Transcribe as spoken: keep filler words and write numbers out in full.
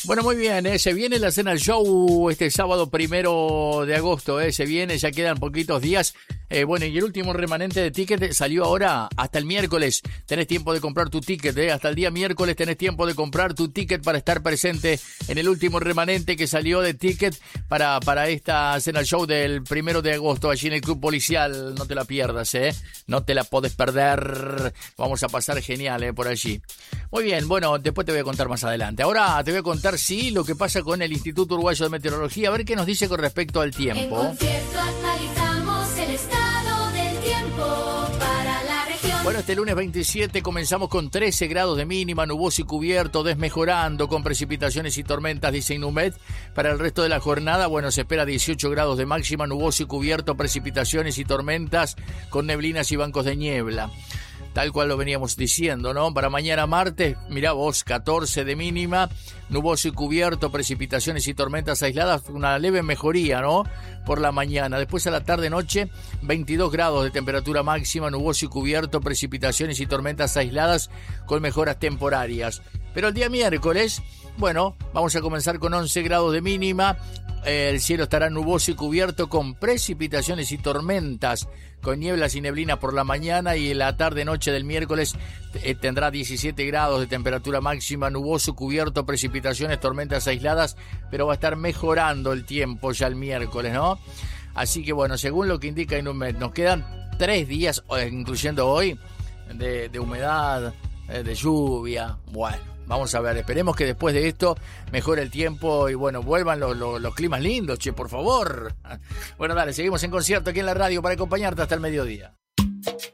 Bueno, muy bien, ¿eh? Se viene la Cena Show este sábado primero de agosto, ¿eh? Se viene, ya quedan poquitos días. Eh, bueno, y el último remanente de ticket salió ahora hasta el miércoles. Tenés tiempo de comprar tu ticket, ¿eh? Hasta el día miércoles tenés tiempo de comprar tu ticket para estar presente en el último remanente que salió de ticket para, para esta Cena Show del primero de agosto allí en el Club Policial. No te la pierdas, ¿eh? No te la podés perder. Vamos a pasar genial, ¿eh? Por allí. Muy bien, bueno, después te voy a contar más adelante. Ahora te voy a contar, sí, lo que pasa con el Instituto Uruguayo de Meteorología. A ver qué nos dice con respecto al tiempo. En Concierto analizamos el estado del tiempo para la región. Bueno, este lunes veintisiete comenzamos con trece grados de mínima, nuboso y cubierto, desmejorando con precipitaciones y tormentas, dice Inumet. Para el resto de la jornada, bueno, se espera dieciocho grados de máxima, nuboso y cubierto, precipitaciones y tormentas con neblinas y bancos de niebla. Tal cual lo veníamos diciendo, ¿no? Para mañana martes, mirá vos, catorce de mínima, nuboso y cubierto, precipitaciones y tormentas aisladas, una leve mejoría, ¿no? Por la mañana. Después a la tarde-noche, veintidós grados de temperatura máxima, nuboso y cubierto, precipitaciones y tormentas aisladas con mejoras temporarias. Pero el día miércoles, bueno, vamos a comenzar con once grados de mínima. El cielo estará nuboso y cubierto con precipitaciones y tormentas, con nieblas y neblinas por la mañana, y en la tarde-noche del miércoles eh, tendrá diecisiete grados de temperatura máxima, nuboso, cubierto, precipitaciones, tormentas aisladas, pero va a estar mejorando el tiempo ya el miércoles, ¿no? Así que bueno, según lo que indica Inumet, nos quedan tres días, incluyendo hoy, de, de humedad, eh, de lluvia, bueno. Vamos a ver, esperemos que después de esto mejore el tiempo y bueno, vuelvan los, los, los climas lindos, che, por favor. Bueno, dale, seguimos en concierto aquí en la radio para acompañarte hasta el mediodía.